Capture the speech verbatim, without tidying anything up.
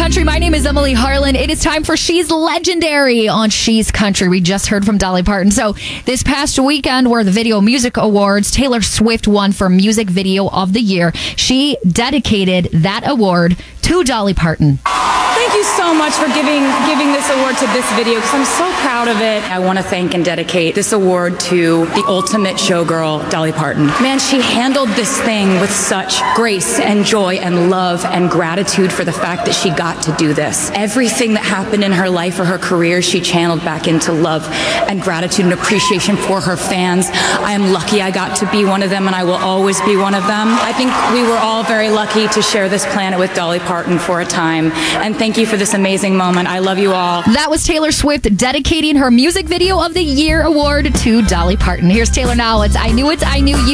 Country. My name is Emily Harlan. It is time for She's Legendary on She's Country. We just heard from Dolly Parton. So this past weekend were the Video Music Awards. Taylor Swift won for Music Video of the Year. She dedicated that award to Dolly Parton. Thank you so much for giving giving this award to this video because I'm so proud of it. I want to thank and dedicate this award to the ultimate showgirl, Dolly Parton. Man, she handled this thing with such grace and joy and love and gratitude for the fact that she got to do this. Everything that happened in her life or her career, she channeled back into love and gratitude and appreciation for her fans. I am lucky I got to be one of them, and I will always be one of them. I think we were all very lucky to share this planet with Dolly Parton for a time. And thank you for this amazing moment. I love you all. That was Taylor Swift dedicating her Music Video of the Year award to Dolly Parton. Here's Taylor now. It's I Knew It, I Knew You.